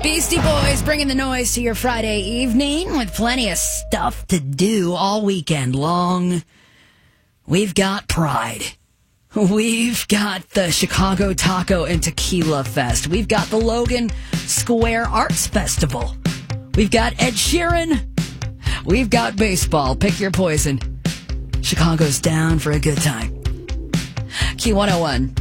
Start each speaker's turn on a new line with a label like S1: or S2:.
S1: Beastie Boys bringing the noise to your Friday evening with plenty of stuff to do all weekend long. We've got Pride. We've got the Chicago Taco and Tequila Fest. We've got the Logan Square Arts Festival. We've got Ed Sheeran. We've got baseball. Pick your poison. Chicago's down for a good time. Q101.